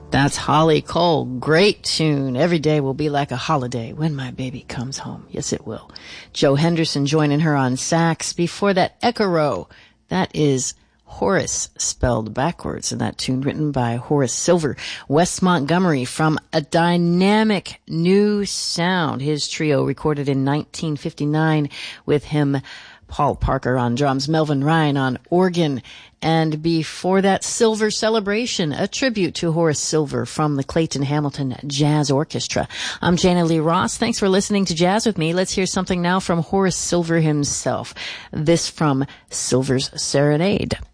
That's Holly Cole. Great tune. Every day will be like a holiday when my baby comes home. Yes, it will. Joe Henderson joining her on sax. Before that, Echaro. That is Horace spelled backwards, and that tune written by Horace Silver. Wes Montgomery from A Dynamic New Sound. His trio recorded in 1959 with him, Paul Parker on drums, Melvin Ryan on organ. And before that, Silver Celebration, a tribute to Horace Silver from the Clayton Hamilton Jazz Orchestra. I'm Jana Lee Ross. Thanks for listening to Jazz with me. Let's hear something now from Horace Silver himself. This from Silver's Serenade.